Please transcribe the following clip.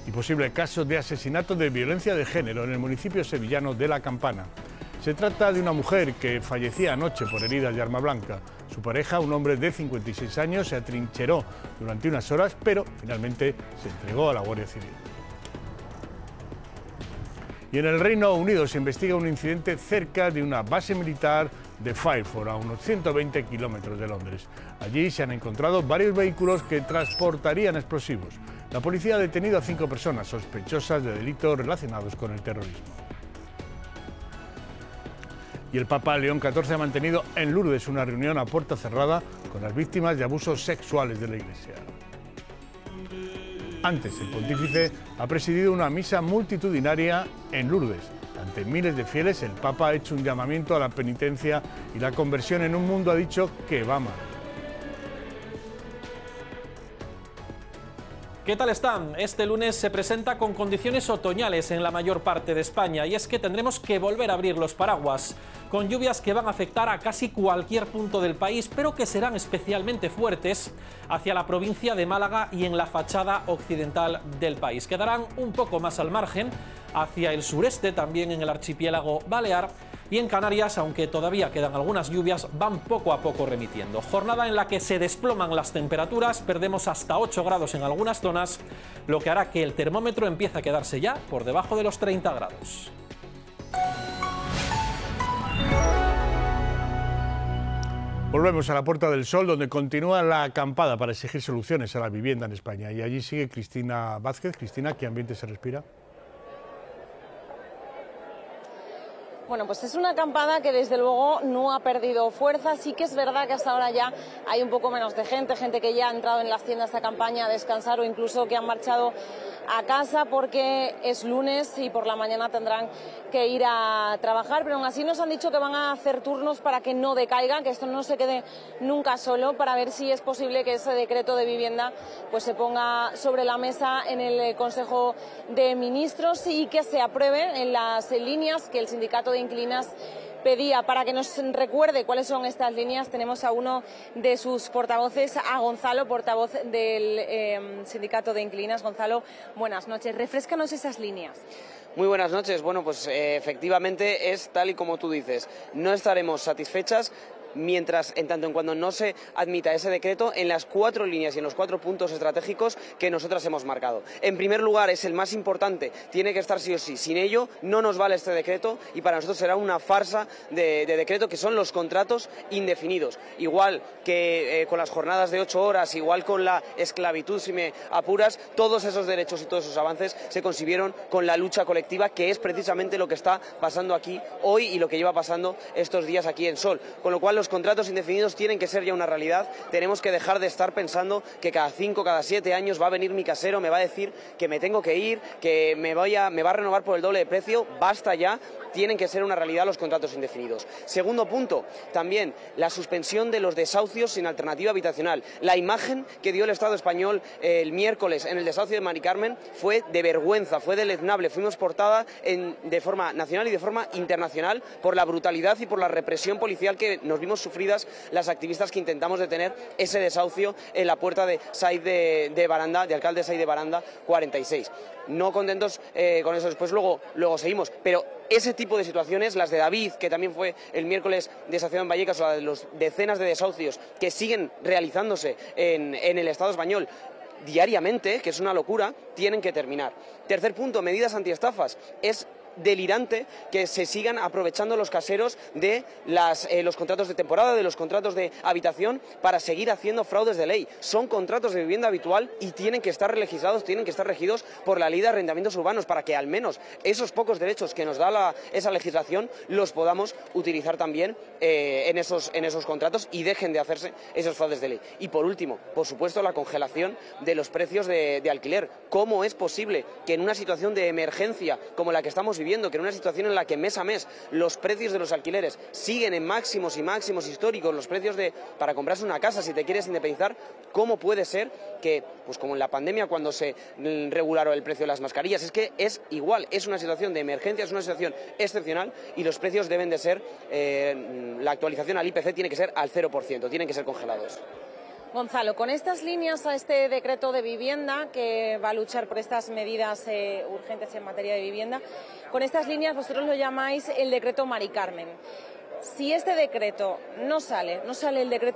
y posible caso de asesinato de violencia de género en el municipio sevillano de La Campana. Se trata de una mujer que fallecía anoche por heridas de arma blanca. Su pareja, un hombre de 56 años, se atrincheró durante unas horas, pero finalmente se entregó a la Guardia Civil. Y en el Reino Unido se investiga un incidente cerca de una base militar de Fairford, a unos 120 kilómetros de Londres. Allí se han encontrado varios vehículos que transportarían explosivos. La policía ha detenido a 5 personas sospechosas de delitos relacionados con el terrorismo. Y el Papa León XIV ha mantenido en Lourdes una reunión a puerta cerrada con las víctimas de abusos sexuales de la Iglesia. Antes, el pontífice ha presidido una misa multitudinaria en Lourdes. Ante miles de fieles, el Papa ha hecho un llamamiento a la penitencia y la conversión en un mundo, ha dicho, que va mal. ¿Qué tal están? Este lunes se presenta con condiciones otoñales en la mayor parte de España, y es que tendremos que volver a abrir los paraguas, con lluvias que van a afectar a casi cualquier punto del país, pero que serán especialmente fuertes hacia la provincia de Málaga y en la fachada occidental del país. Quedarán un poco más al margen, hacia el sureste, también en el archipiélago balear, y en Canarias, aunque todavía quedan algunas lluvias, van poco a poco remitiendo. Jornada en la que se desploman las temperaturas, perdemos hasta 8 grados en algunas zonas, lo que hará que el termómetro empiece a quedarse ya por debajo de los 30 grados. Volvemos a la Puerta del Sol, donde continúa la acampada para exigir soluciones a la vivienda en España. Y allí sigue Cristina Vázquez. Cristina, ¿qué ambiente se respira? Bueno, pues es una acampada que desde luego no ha perdido fuerza. Sí que es verdad que hasta ahora ya hay un poco menos de gente que ya ha entrado en las tiendas de campaña a descansar o incluso que han marchado a casa porque es lunes y por la mañana tendrán que ir a trabajar, pero aún así nos han dicho que van a hacer turnos para que no decaiga, que esto no se quede nunca solo, para ver si es posible que ese decreto de vivienda pues se ponga sobre la mesa en el Consejo de Ministros y que se apruebe en las líneas que el sindicato de inquilinas pedía. Para que nos recuerde cuáles son estas líneas, tenemos a uno de sus portavoces, a Gonzalo, portavoz del sindicato de inquilinas. Gonzalo, buenas noches. Refréscanos esas líneas. Muy buenas noches. Bueno, pues efectivamente es tal y como tú dices. No estaremos satisfechas mientras, en tanto en cuando no se admita ese decreto en las 4 líneas y en los 4 puntos estratégicos que nosotras hemos marcado. En primer lugar, es el más importante, tiene que estar sí o sí. Sin ello no nos vale este decreto y para nosotros será una farsa de decreto, que son los contratos indefinidos. Igual que con las jornadas de 8 horas, igual con la esclavitud, si me apuras, todos esos derechos y todos esos avances se consiguieron con la lucha colectiva, que es precisamente lo que está pasando aquí hoy y lo que lleva pasando estos días aquí en Sol. Con lo cual, los contratos indefinidos tienen que ser ya una realidad. Tenemos que dejar de estar pensando que cada 5, cada 7 años va a venir mi casero, me va a decir que me tengo que ir, que me va a renovar por el doble de precio. Basta ya. Tienen que ser una realidad los contratos indefinidos. Segundo punto, también la suspensión de los desahucios sin alternativa habitacional. La imagen que dio el Estado español el miércoles en el desahucio de Mari Carmen fue de vergüenza, fue deleznable. Fuimos portada de forma nacional y de forma internacional por la brutalidad y por la represión policial que nos vimos sufridas las activistas que intentamos detener ese desahucio en la puerta de Said de Baranda, de alcalde Said de Baranda 46. No contentos con eso, después luego seguimos, pero ese tipo de situaciones, las de David, que también fue el miércoles desahuciado en Vallecas, o la de los decenas de desahucios que siguen realizándose en el Estado español diariamente, que es una locura, tienen que terminar. Tercer punto, medidas antiestafas. Es delirante que se sigan aprovechando los caseros de los contratos de temporada, de los contratos de habitación, para seguir haciendo fraudes de ley. Son contratos de vivienda habitual y tienen que estar legislados, tienen que estar regidos por la Ley de Arrendamientos Urbanos, para que al menos esos pocos derechos que nos da esa legislación los podamos utilizar también en esos contratos y dejen de hacerse esos fraudes de ley. Y por último, por supuesto, la congelación de los precios de alquiler. ¿Cómo es posible que en una situación de emergencia como la que estamos viviendo, que en una situación en la que mes a mes los precios de los alquileres siguen en máximos y máximos históricos, los precios para comprarse una casa si te quieres independizar, cómo puede ser que, pues como en la pandemia cuando se regularon el precio de las mascarillas? Es que es igual, es una situación de emergencia, es una situación excepcional y los precios deben de ser, la actualización al IPC tiene que ser al 0%, tienen que ser congelados. Gonzalo, con estas líneas a este decreto de vivienda que va a luchar por estas medidas urgentes en materia de vivienda, con estas líneas vosotros lo llamáis el decreto Mari Carmen. Si este decreto no sale el decreto